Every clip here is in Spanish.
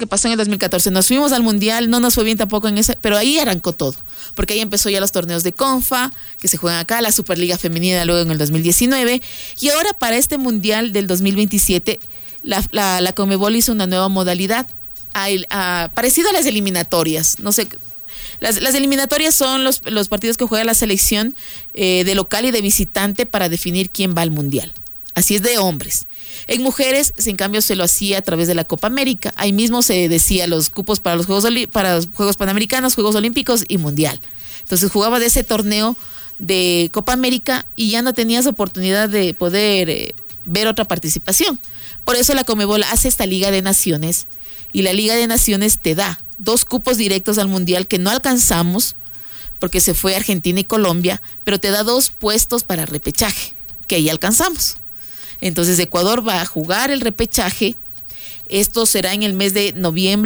que pasó en el 2014. Nos fuimos al Mundial, no nos fue bien tampoco en ese, pero ahí arrancó todo, porque ahí empezó ya los torneos de CONFA, que se juegan acá, la Superliga Femenina luego en el 2019, y ahora para este Mundial del 2027, la Conmebol hizo una nueva modalidad, parecido a las eliminatorias, no sé. Las eliminatorias son los partidos que juega la selección de local y de visitante para definir quién va al Mundial. Así es de hombres. En mujeres, en cambio, se lo hacía a través de la Copa América. Ahí mismo se decía los cupos para los Juegos Panamericanos, Juegos Olímpicos y Mundial. Entonces jugaba de ese torneo de Copa América y ya no tenías oportunidad de poder ver otra participación. Por eso la Conmebol hace esta Liga de Naciones y la Liga de Naciones te da 2 cupos directos al Mundial que no alcanzamos porque se fue Argentina y Colombia, pero te da 2 puestos para repechaje, que ahí alcanzamos. Entonces Ecuador va a jugar el repechaje. Esto será en el mes de noviembre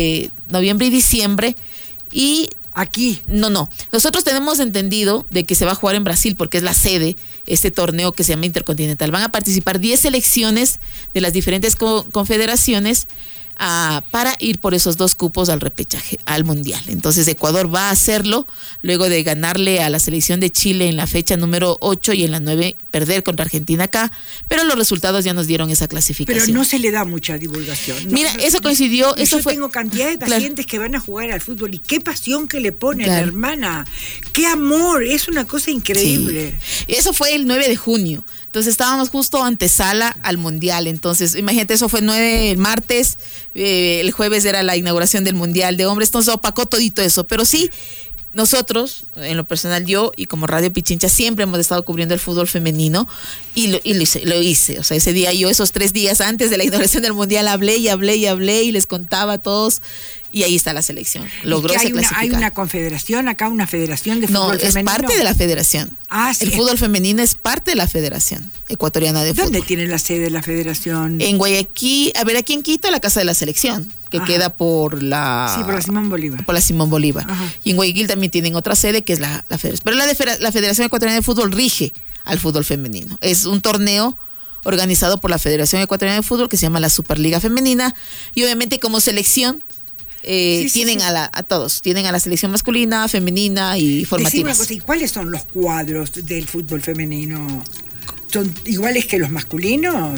y diciembre. Y aquí. No. Nosotros tenemos entendido de que se va a jugar en Brasil porque es la sede, este torneo que se llama Intercontinental. Van a participar 10 selecciones de las diferentes confederaciones para ir por esos 2 cupos al repechaje, al Mundial. Entonces Ecuador va a hacerlo luego de ganarle a la selección de Chile en la fecha número 8 y en la 9 perder contra Argentina acá, pero los resultados ya nos dieron esa clasificación. Pero no se le da mucha divulgación. Mira, eso coincidió. Yo tengo cantidad de pacientes que van a jugar al fútbol y qué pasión que le ponen, hermana. Qué amor, es una cosa increíble. Sí. Eso fue el 9 de junio. Entonces estábamos justo antesala al Mundial. Entonces, imagínate, eso fue el martes, el jueves era la inauguración del Mundial de Hombres, entonces opacó todito eso. Pero sí, nosotros, en lo personal, yo y como Radio Pichincha, siempre hemos estado cubriendo el fútbol femenino y lo hice. O sea, ese día yo, esos 3 días antes de la inauguración del Mundial, hablé y les contaba a todos. Y ahí está la selección. Logró clasificar. ¿Hay una confederación acá, una federación de fútbol femenino? No, es parte de la federación. Sí. El fútbol femenino es parte de la Federación Ecuatoriana de Fútbol. ¿Dónde tiene la sede de la federación? En Guayaquil, aquí en Quito, la Casa de la Selección, que queda por la... Sí, por la Simón Bolívar. Por la Simón Bolívar. Ajá. Y en Guayaquil también tienen otra sede, que es la Federación. Pero la Federación Ecuatoriana de Fútbol rige al fútbol femenino. Es un torneo organizado por la Federación Ecuatoriana de Fútbol que se llama la Superliga Femenina. Y obviamente como selección... tienen a todos, tienen a la selección masculina, femenina y formativas. ¿Y cuáles son los cuadros del fútbol femenino? ¿Son iguales que los masculinos?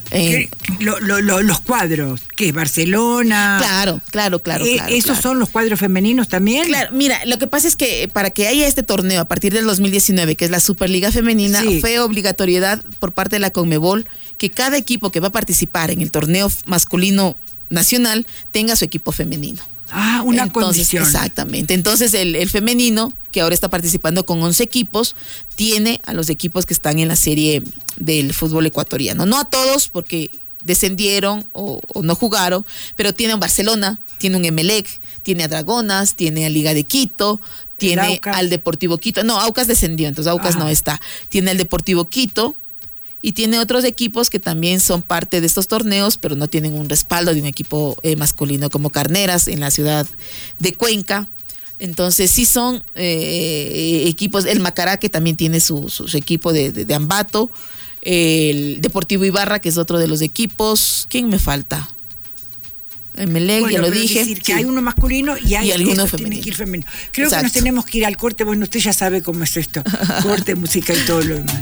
Los cuadros, ¿qué es? ¿Barcelona? Claro. ¿Esos son los cuadros femeninos también? Claro, mira, lo que pasa es que para que haya este torneo a partir del 2019, que es la Superliga Femenina, fue obligatoriedad por parte de la Conmebol que cada equipo que va a participar en el torneo masculino nacional tenga su equipo femenino. Una condición. Exactamente. Entonces el femenino, que ahora está participando con 11 equipos, tiene a los equipos que están en la serie del fútbol ecuatoriano. No a todos, porque descendieron o no jugaron, pero tiene a Barcelona, tiene un Emelec, tiene a Dragonas, tiene a Liga de Quito, tiene al Deportivo Quito. No, Aucas descendió, entonces Aucas no está. Tiene al Deportivo Quito, y tiene otros equipos que también son parte de estos torneos, pero no tienen un respaldo de un equipo masculino, como Carneras en la ciudad de Cuenca. Entonces sí son equipos, el Macará, que también tiene su equipo de Ambato, el Deportivo Ibarra, que es otro de los equipos. ¿Quién me falta? Emelec, ya lo dije. Es decir, que hay uno masculino y hay alguno femenino. Tiene que ir femenino. Creo Exacto. que nos tenemos que ir al corte. Bueno, usted ya sabe cómo es esto. Corte, música y todo lo demás.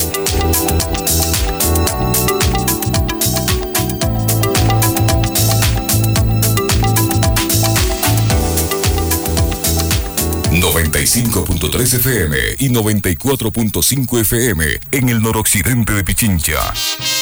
95.3 FM y 94.5 FM en el noroccidente de Pichincha.